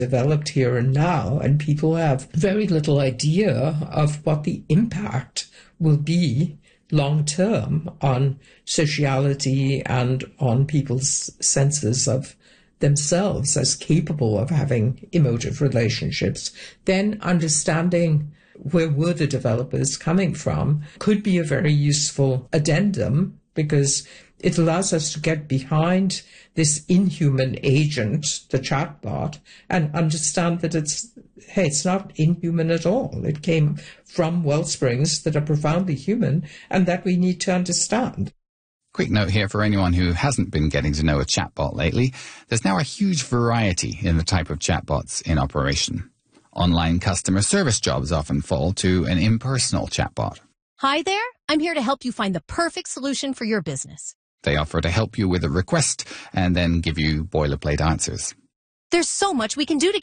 developed here and now, and people have very little idea of what the impact will be long term on sociality and on people's senses of themselves as capable of having emotive relationships, then understanding where were the developers coming from could be a very useful addendum, because it allows us to get behind this inhuman agent, the chatbot, and understand that it's not inhuman at all. It came from wellsprings that are profoundly human and that we need to understand. Quick note here for anyone who hasn't been getting to know a chatbot lately. There's now a huge variety in the type of chatbots in operation. Online customer service jobs often fall to an impersonal chatbot. Hi there, I'm here to help you find the perfect solution for your business. They offer to help you with a request and then give you boilerplate answers. There's so much we can do together.